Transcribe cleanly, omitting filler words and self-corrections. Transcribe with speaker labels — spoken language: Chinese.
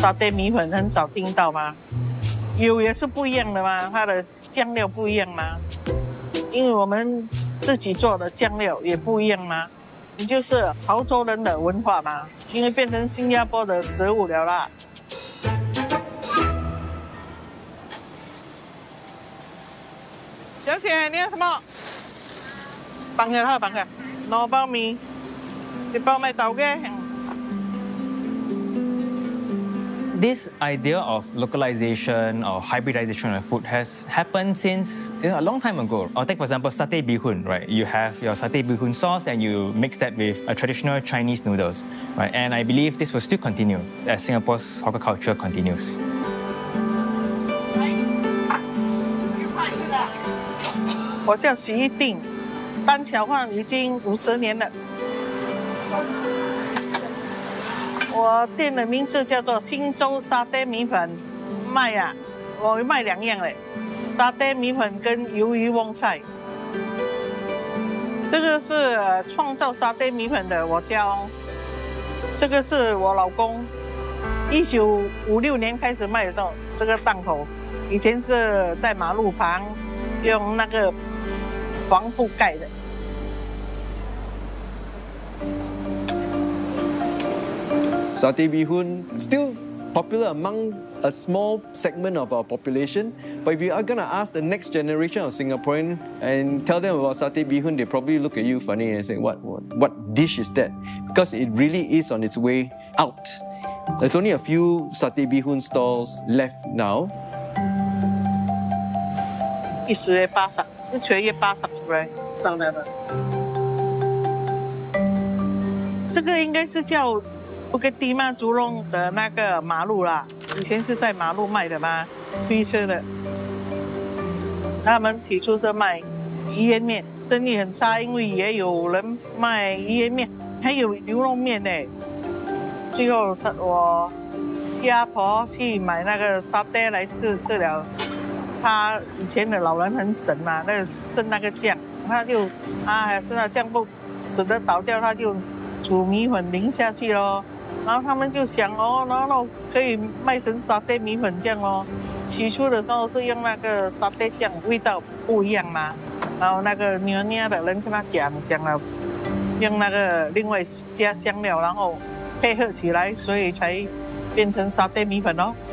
Speaker 1: 沙爹米粉很少听到吗？油也是不一样的嘛，它的酱料不一样嘛，因为我们自己做的酱料也不一样嘛。你就是潮州人的文化嘛，因为变成新加坡的食物了啦。小姐，你要什么？放下，放下。攞包面，你包咪豆嘅。
Speaker 2: This idea of localization or hybridization of food has happened since a long time ago. I'll take, for example, satay bee hoon, right? You have your satay bee hoon sauce and you mix that with a traditional Chinese noodles, right? And I believe this will still continue as Singapore's hawker culture continues.
Speaker 1: 我叫徐一定，单小贩已经50年了。我店的名字叫做新洲沙爹米粉，卖啊，我卖2样嘞，沙爹米粉跟鱿鱼旺菜。这个是创造沙爹米粉的我家哦，这个是我老公1956年开始卖的时候，这个档口以前是在马路旁用那个黄布盖的。
Speaker 3: Satay bee hoon still popular among a small segment of our population, but if you are gonna ask the next generation of Singaporean and tell them about satay bee hoon, they probably look at you funny and say, what dish is that? Because it really is on its way out. There's only a few satay bee hoon stalls left now.
Speaker 1: 10月80，全月80出来上来了。这个应该是叫Bukit Timah猪肉的那个马路啦，以前是在马路卖的嘛，推车的。他们起初是卖鱼圆面，生意很差，因为也有人卖鱼圆面，还有牛肉面呢。最后我家婆去买那个沙爹来吃了。他以前的老人很省嘛，剩那个酱，他就剩那酱不舍得倒掉，他就煮米粉淋下去咯。然后他们就想然后可以卖成沙爹米粉这样咯。起初的时候是用那个沙爹酱，味道不一样嘛。然后那个娘娘的人跟他讲了，用那个另外加香料，然后配合起来，所以才变成沙爹米粉咯。